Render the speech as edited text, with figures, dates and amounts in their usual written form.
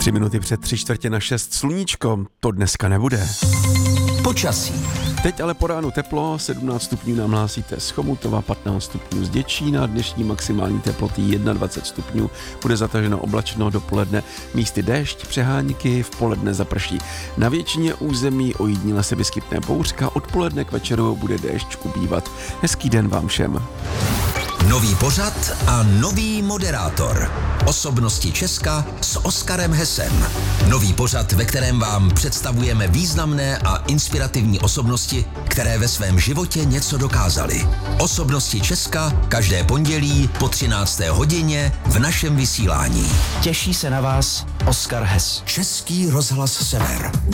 3 minuty před 5:45 sluníčko, to dneska nebude. Počasí. Teď ale po ránu teplo, 17 stupňů nám hlásíte z Chomutova, 15 stupňů z Děčína, dnešní maximální teploty 21 stupňů, bude zataženo oblačno, dopoledne místy déšť, přehánky, v poledne zaprší. Na většině území ojediněle se vyskytne bouřka, odpoledne k večeru bude déšť ubývat. Hezký den vám všem. Nový pořad a nový moderátor. Osobnosti Česka s Oskarem Hesem. Nový pořad, ve kterém vám představujeme významné a inspirativní osobnosti, které ve svém životě něco dokázaly. Osobnosti Česka každé pondělí po 13. hodině v našem vysílání. Těší se na vás Oskar Hes. Český rozhlas Sever.